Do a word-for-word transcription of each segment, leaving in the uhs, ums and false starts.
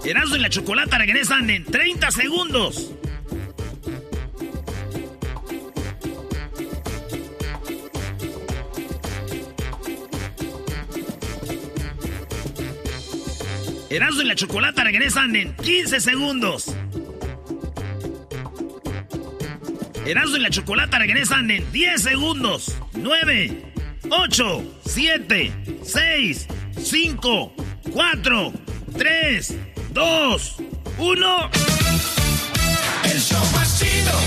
Erasmo y la Chocolata regresan en treinta segundos. Erasmo y la Chocolata regresan en quince segundos. Erasmo y la Chocolata regresan en diez segundos. nueve, ocho, siete, seis, cinco, cuatro, tres, dos, uno. El show más chido.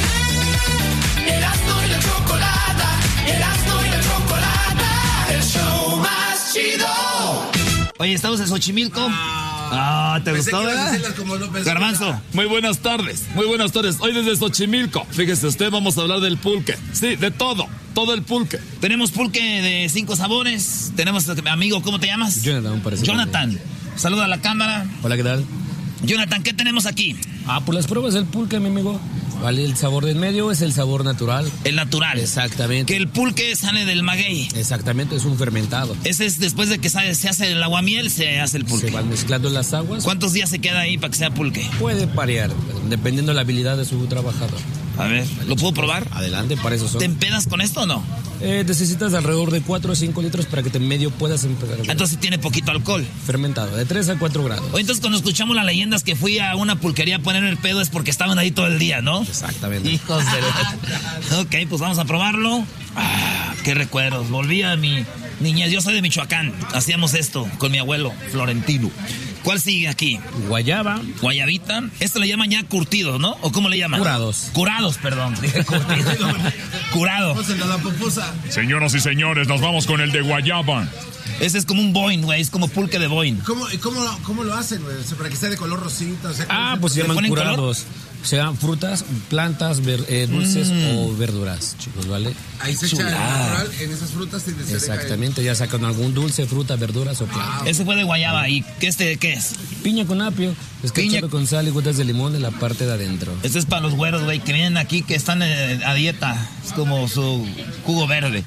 Erasmo y la Chocolata. Erasmo y la Chocolata. El show más chido. Oye, estamos en Xochimilco. Ah, ¿te Pensé gustó, verdad? Garbanzo. Muy buenas tardes, muy buenas tardes. Hoy desde Xochimilco. Fíjese usted, vamos a hablar del pulque. Sí, de todo, todo el pulque. Tenemos pulque de cinco sabores. Tenemos, amigo, ¿cómo te llamas? Jonathan, parece. Jonathan. Saluda a la cámara. Hola, ¿qué tal? Jonathan, ¿qué tenemos aquí? Ah, pues las pruebas del pulque, mi amigo. Vale, el sabor del medio es el sabor natural. El natural. Exactamente. Que el pulque sale del maguey. Exactamente, es un fermentado. Ese es después de que sale, se hace el aguamiel, se hace el pulque. Se van mezclando las aguas. ¿Cuántos días se queda ahí para que sea pulque? Puede variar, dependiendo de la habilidad de su trabajador. A ver, ¿lo puedo probar? Adelante, para eso son. ¿Te empedas con esto o no? Eh, necesitas alrededor de cuatro o cinco litros para que te medio puedas empezar. Entonces tiene poquito alcohol. Fermentado, de tres a cuatro grados. O entonces cuando escuchamos las leyendas que fui a una pulquería a poner el pedo es porque estaban ahí todo el día, ¿no? Exactamente. Hijos de... Ok, pues vamos a probarlo. Ah, qué recuerdos. Volví a mi niñez. Yo soy de Michoacán. Hacíamos esto con mi abuelo, Florentino. ¿Cuál sigue aquí? Guayaba. Guayabita. Esto le llaman ya curtidos, ¿no? ¿O cómo le llaman? Curados. Curados, perdón. Dije curtidos. Curado. La pupusa. Señoras y señores, nos vamos con el de guayaba. Ese es como un boing, güey. Es como pulque de boing. ¿Cómo, cómo, cómo lo hacen, güey? O sea, para que sea de color rosita. O sea, Ah, pues se ¿Le llaman ponen curados. Sean frutas, plantas, ver, eh, dulces mm. o verduras, chicos, ¿vale? Ahí se echa el natural, en esas frutas y se Exactamente, ya sacan algún dulce, fruta, verduras o plantas. Ah, ese fue de guayaba. ¿Y qué este qué es? Piña con apio, escarchado con sal y gotas de limón en la parte de adentro. Este es para los güeros, güey, que vienen aquí, que están eh, a dieta. Es como su jugo verde.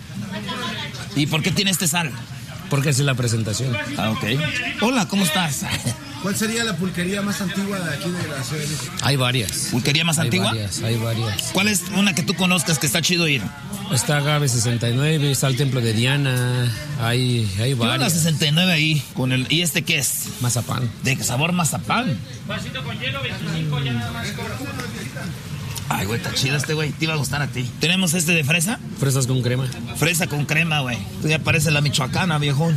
¿Y por qué tiene este sal? Porque esa es la presentación. Ah, ok. Hola, ¿cómo estás? ¿Cuál sería la pulquería más antigua de aquí de la Ciudad de México? Hay varias. ¿Pulquería más hay antigua? Hay varias, hay varias. ¿Cuál es una que tú conozcas que está chido ir? Está Agave sesenta y nueve, está el Templo de Diana, hay, hay varias. Una sesenta y nueve ahí, con el... ¿Y este qué es? Mazapán. De sabor mazapán. Vasito con hielo, veinticinco, ya nada más. Ay, güey, está chido este, güey. Te iba a gustar a ti. ¿Tenemos este de fresa? Fresas con crema. Fresa con crema, güey. Tú ya parece la michoacana, viejón.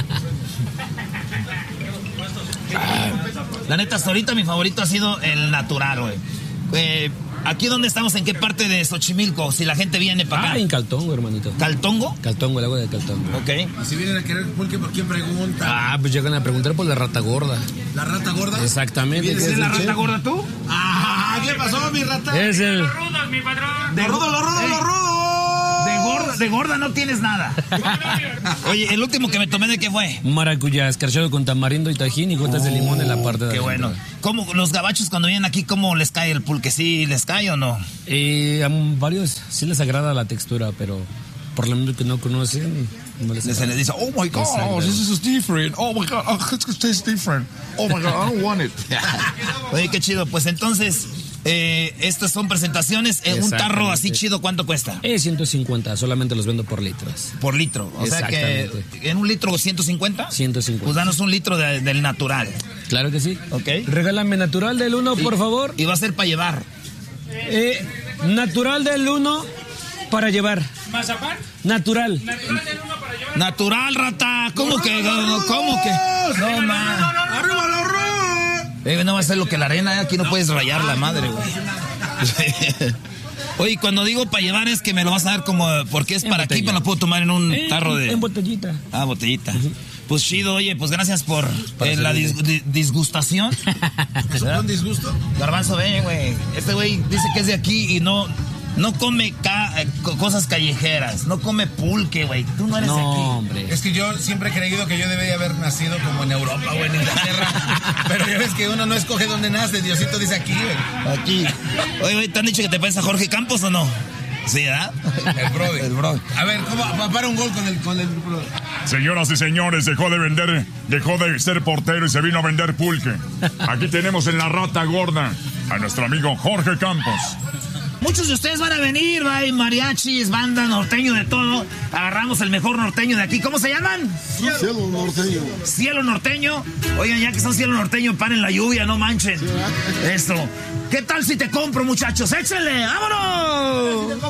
Ah, la neta, hasta ahorita mi favorito ha sido el natural, güey. Eh, ¿Aquí dónde estamos? ¿En qué parte de Xochimilco? Si la gente viene para acá. Ah, en Caltongo, hermanito. ¿Caltongo? Caltongo, el agua de Caltongo. Ok. Y si vienen a querer pulque, ¿por quién pregunta? Ah, pues llegan a preguntar por la rata gorda. ¿La rata gorda? Exactamente. ¿Vienes la rata chef? gorda tú? Ah, ¿qué pasó, mi rata? Es el... Los rudos, mi patrón. De ¡Lo rudo, lo rudo, lo rudo! De gorda, de gorda no tienes nada. Oye, el último que me tomé, ¿de qué fue? Maracuyá, escarchado con tamarindo y tajín y gotas oh, de limón en la parte de qué adentro. bueno. ¿Cómo los gabachos cuando vienen aquí, cómo les cae el pulque? ¿Sí les cae o no? Eh, a varios sí les agrada la textura, pero por lo menos que no conocen, no les Se les dice, oh my God, Exacto. this is different. Oh my God, oh, it tastes different. Oh my God, I don't want it. Oye, qué chido. Pues entonces, eh, estas son presentaciones. En un tarro así chido, ¿cuánto cuesta? Eh, ciento cincuenta, solamente los vendo por litros. Por litro. O sea que en un litro, ¿ciento cincuenta? ciento cincuenta. Pues danos un litro de, del natural. Claro que sí. Ok. Regálame natural del uno, por favor. Y va a ser para llevar. Eh, natural del uno para llevar. ¿Mazapán? Natural. Natural del uno para llevar. Natural, rata. ¿Cómo ¡No, que? no, no, ¿Cómo que? No, man. ¡Arriba la roja! Eh, no va a ser lo que la arena, eh. Aquí no puedes rayar la madre, güey. Oye, cuando digo para llevar es que me lo vas a dar como, porque es En para botella. aquí, pero lo puedo tomar en un Eh, tarro de... En botellita. Ah, botellita. Uh-huh. Pues chido, oye, pues gracias por eh, la dis, dis, disgustación. ¿Es un disgusto? Garbanzo, ven, güey. Este güey dice que es de aquí y no... No come ca cosas callejeras, no come pulque, güey. Tú no eres no, de aquí. Hombre. Es que yo siempre he creído que yo debería haber nacido como en Europa o en Inglaterra. Pero ya ves que uno no escoge dónde nace. Diosito dice aquí, güey. Aquí. Oye, güey, ¿te han dicho que te pareces a Jorge Campos o no? Sí, ¿verdad? El Brody. El Brody. A ver, ¿cómo para un gol con el, con el Brody? Señoras y señores, dejó de vender, dejó de ser portero y se vino a vender pulque. Aquí tenemos en la rata gorda a nuestro amigo Jorge Campos. Muchos de ustedes van a venir, va, hay mariachis, banda, norteño, de todo. Agarramos el mejor norteño de aquí. ¿Cómo se llaman? Cielo norteño. Cielo norteño. Oigan, ya que son cielo norteño, paren la lluvia, no manchen. Eso. ¿Qué tal si te compro, muchachos? ¡Échenle! ¡Vámonos!